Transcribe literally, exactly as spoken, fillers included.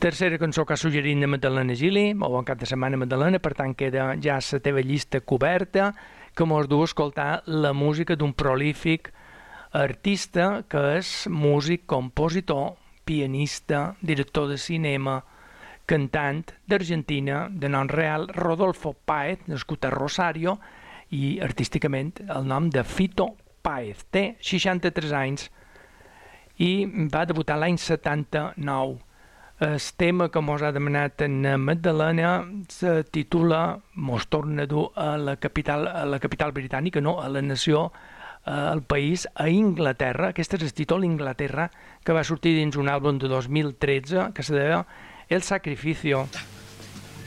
Tercera cançó que ha suggerit de Magdalena Gili, molt bon cap de setmana Magdalena, per tant queda ja la teva llista coberta, que mos du a escoltar la música d'un prolífic artista que és músic, compositor, pianista, director de cinema, cantant d'Argentina, de nom real Rodolfo Páez, nascut a Rosario, i artísticament el nom de Fito Páez. Té seixanta-tres anys i va debutar l'any setanta-nou. El tema que mos ha demanat en Magdalena se titula, mos torna a dur a la capital, a la capital britànica, no, a la nació, al país, a Inglaterra. Aquest és el títol, Inglaterra, que va sortir dins un àlbum de dos mil tretze que se deia El Sacrificio.